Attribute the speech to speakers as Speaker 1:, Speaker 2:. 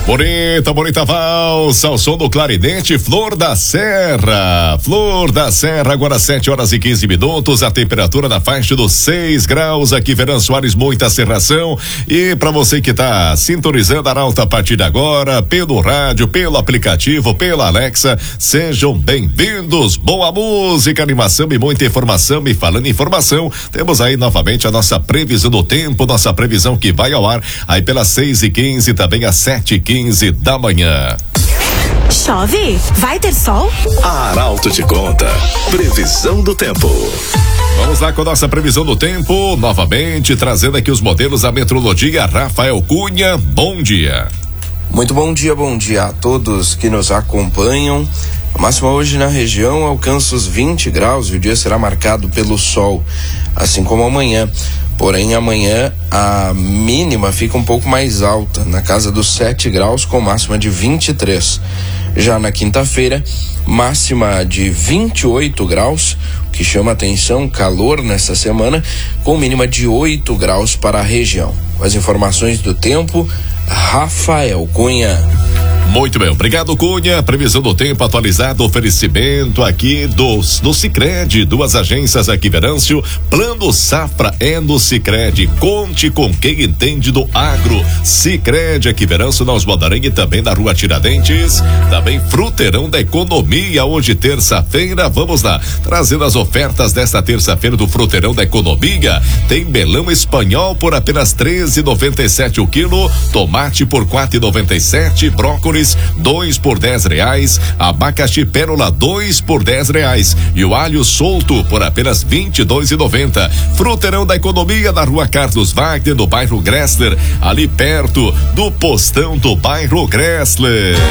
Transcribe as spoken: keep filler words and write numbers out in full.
Speaker 1: Bonita, bonita valsa, ao som do clarinete, Flor da Serra. Flor da Serra, agora sete horas e quinze minutos, a temperatura na faixa dos seis graus, aqui Verão Soares, muita serração. E para você que tá sintonizando a Arauto a partir de agora, pelo rádio, pelo aplicativo, pela Alexa, sejam bem-vindos. Boa música, animação e muita informação. E falando em informação, temos aí novamente a nossa previsão do tempo, nossa previsão que vai ao ar aí pelas seis e quinze, também às sete e quinze da manhã.
Speaker 2: Chove? Vai ter sol?
Speaker 3: A Arauto te conta. Previsão do tempo.
Speaker 1: Vamos lá com a nossa previsão do tempo, novamente trazendo aqui os modelos da meteorologia. Rafael Cunha, bom dia.
Speaker 4: Muito bom dia, bom dia a todos que nos acompanham. A máxima hoje na região alcança os vinte graus e o dia será marcado pelo sol, assim como amanhã. Porém, amanhã a mínima fica um pouco mais alta, na casa dos sete graus, com máxima de vinte e três. Já na quinta-feira, máxima de vinte e oito graus, o que chama atenção, calor nessa semana, com mínima de oito graus para a região. Com as informações do tempo, Rafael Cunha.
Speaker 1: Muito bem, obrigado Cunha. Previsão do tempo atualizado, oferecimento aqui dos, do Sicredi, duas agências aqui Verâncio. Plano Safra é no Sicredi. Conte com quem entende do agro. Sicredi aqui Verâncio, na Oswaldarengue, também na Rua Tiradentes. Também Fruteirão da Economia, hoje terça-feira. Vamos lá, trazendo as ofertas desta terça-feira do Fruteirão da Economia. Tem melão espanhol por apenas treze reais e noventa e sete centavos o quilo, tomate por quatro reais e noventa e sete centavos, brócolis dois por dez reais, abacaxi pérola dois por dez reais e o alho solto por apenas vinte e dois reais e noventa centavos. Fruteirão da Economia na Rua Carlos Wagner, no bairro Gressler, ali perto do postão do bairro Gressler.